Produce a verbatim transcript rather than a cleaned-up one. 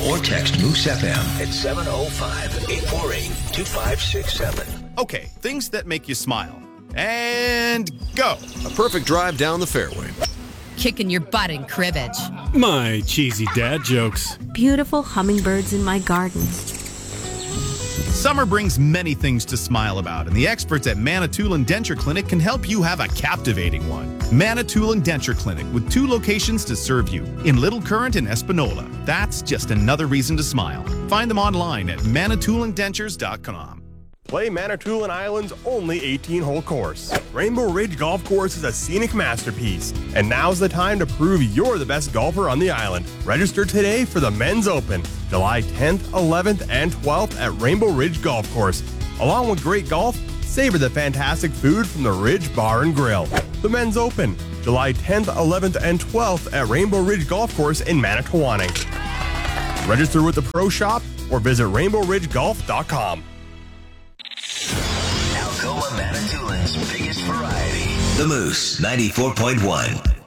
or text Moose F M at seven oh five, eight four eight, two five six seven. Okay, things that make you smile. And go. A perfect drive down the fairway. Kicking your butt in cribbage. My cheesy dad jokes. Beautiful hummingbirds in my garden. Summer brings many things to smile about, and the experts at Manitoulin Denture Clinic can help you have a captivating one. Manitoulin Denture Clinic, with two locations to serve you, in Little Current and Espanola. That's just another reason to smile. Find them online at manitoulin dentures dot com. Play Manitoulin Island's only eighteen-hole course. Rainbow Ridge Golf Course is a scenic masterpiece, and now's the time to prove you're the best golfer on the island. Register today for the Men's Open, July tenth, eleventh, and twelfth at Rainbow Ridge Golf Course. Along with great golf, savor the fantastic food from the Ridge Bar and Grill. The Men's Open, July tenth, eleventh, and twelfth at Rainbow Ridge Golf Course in Manitowoc. Register with the Pro Shop or visit rainbow ridge golf dot com. Alcoa Manitoulin's biggest variety. The Moose ninety-four point one.